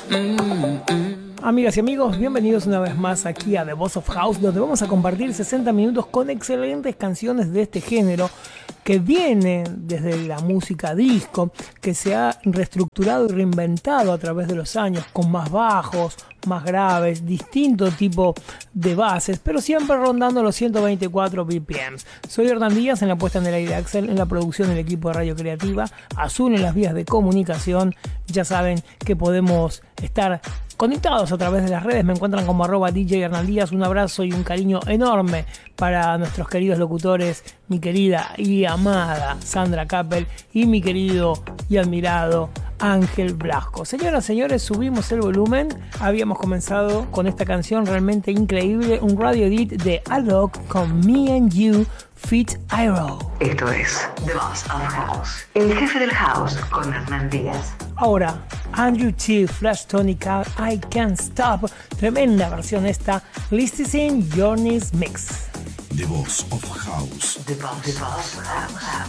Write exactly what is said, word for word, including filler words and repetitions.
Amigas y amigos, bienvenidos una vez más aquí a The Boss of House, donde vamos a compartir sesenta minutos con excelentes canciones de este género que viene desde la música disco, que se ha reestructurado y reinventado a través de los años con más bajos, más graves, distinto tipo de bases, pero siempre rondando los ciento veinticuatro B P Ms. Soy Hernán Díaz en la puesta en el aire, Axel en la producción del equipo de Radio Creativa, Azul en las vías de comunicación. Ya saben que podemos estar conectados a través de las redes, me encuentran como arroba D J Hernán Díaz. Un abrazo y un cariño enorme para nuestros queridos locutores, mi querida y amada Sandra Kappel y mi querido y admirado Ángel Blasco. Señoras y señores, subimos el volumen. Habíamos comenzado con esta canción realmente increíble, un radio edit de Alok con Me and You feat. Iroh. Esto es The Boss of House, el jefe del house con Hernán Díaz. Ahora, Andrew T, Flash Tonica, I Can't Stop. Tremenda versión esta. Listen Journey's Mix. The Boss of House. The Boss, The Boss of House.